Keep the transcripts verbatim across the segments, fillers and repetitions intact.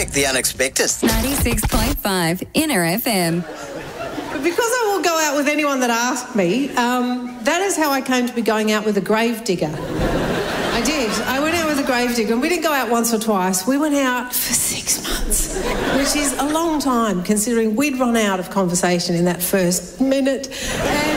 Expect the unexpected. ninety-six point five Inner F M. But because I will go out with anyone that asks me, um, that is how I came to be going out with a gravedigger. I did. I went out with a gravedigger, and we didn't go out once or twice. We went out for six months, which is a long time, considering we'd run out of conversation in that first minute. And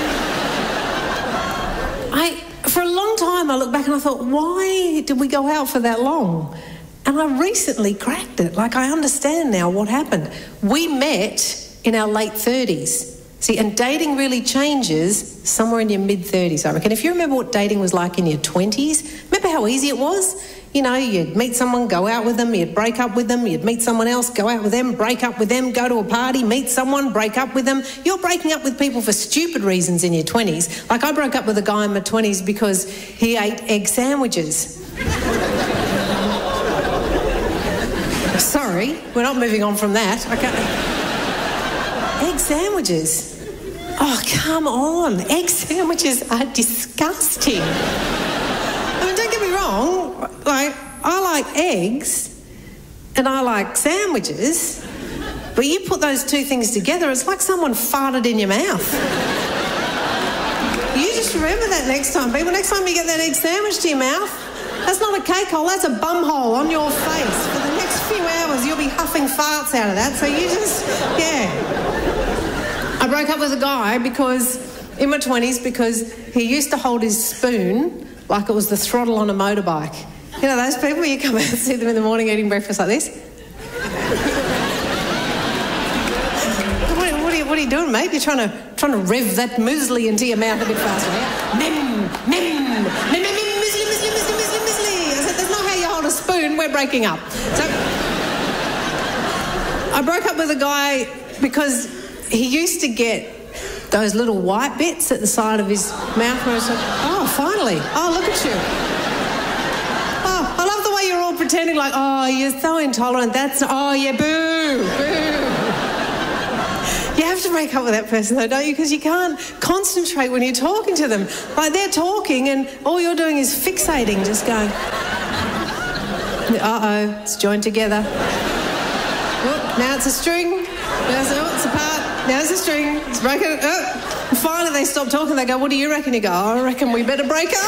I, for a long time, I looked back and I thought, why did we go out for that long? And I recently cracked it. Like, I understand now what happened. We met in our late thirties. See, and dating really changes somewhere in your mid-thirties, I reckon. If you remember what dating was like in your twenties, remember how easy it was? You know, you'd meet someone, go out with them, you'd break up with them, you'd meet someone else, go out with them, break up with them, go to a party, meet someone, break up with them. You're breaking up with people for stupid reasons in your twenties. Like, I broke up with a guy in my twenties because he ate egg sandwiches. Sorry, we're not moving on from that. I can't... Egg sandwiches. Oh, come on. Egg sandwiches are disgusting. I mean, don't get me wrong. Like, I like eggs and I like sandwiches, but you put those two things together, it's like someone farted in your mouth. You just remember that next time, people. Next time you get that egg sandwich to your mouth, that's not a cake hole, that's a bum hole on your face. For the next few hours, you'll be huffing farts out of that, so you just, yeah. I broke up with a guy because, in my twenties, because he used to hold his spoon like it was the throttle on a motorbike. You know those people, you come out and see them in the morning eating breakfast like this? what, what, are you, what are you doing, mate? You're trying to trying to rev that muesli into your mouth a bit faster, yeah? Mem, mem, mem, mem, mem, muesli, muesli, muesli, muesli, muesli. I said, that's not how you hold a spoon, we're breaking up. So, I broke up with a guy because he used to get those little white bits at the side of his mouth where it's like, oh, finally, oh, look at you. Oh, I love the way you're all pretending like, oh, you're so intolerant, that's, oh, yeah, boo, boo. You have to break up with that person, though, don't you? Because you can't concentrate when you're talking to them. Like, they're talking and all you're doing is fixating, just going, uh-oh, it's joined together. Whoop, now it's a string. Now it's, oh, it's a part. Now it's a string. It's broken. Oh. And finally, they stop talking. They go, what do you reckon? You go, oh, I reckon we better break up.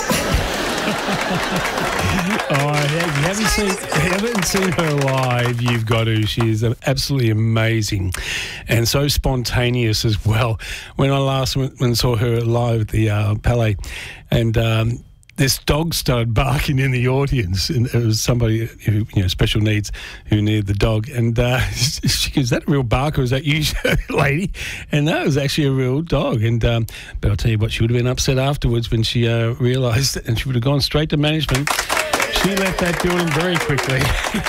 Oh, you haven't seen, you haven't seen her live. You've got to. She is absolutely amazing and so spontaneous as well. When I last went and saw her live at the uh, Palais, and um, this dog started barking in the audience, and it was somebody who, you know, special needs, who needed the dog, and uh, she goes, is that a real bark or is that you, lady? And that was actually a real dog. And um, but I'll tell you what, she would have been upset afterwards when she uh, realised it, and she would have gone straight to management. She left that building very quickly.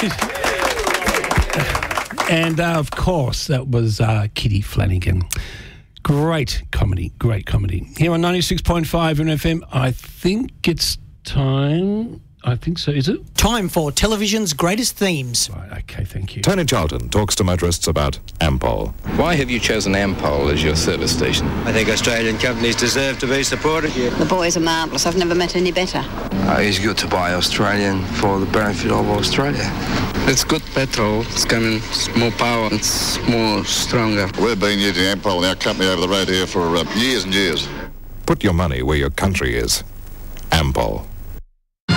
And uh, of course, that was uh, Kitty Flanagan. Great comedy, great comedy. Here on ninety-six point five N F M, I think it's time... I think so, is it? Time for television's greatest themes. Right, okay, thank you. Tony Charlton talks to motorists about Ampol. Why have you chosen Ampol as your service station? I think Australian companies deserve to be supported. Yeah. The boys are marvellous. I've never met any better. Uh, it's good to buy Australian for the benefit of Australia. It's good petrol. It's coming, it's more power, it's more stronger. We've been using Ampol in our company over the road here for uh, years and years. Put your money where your country is. Ampol.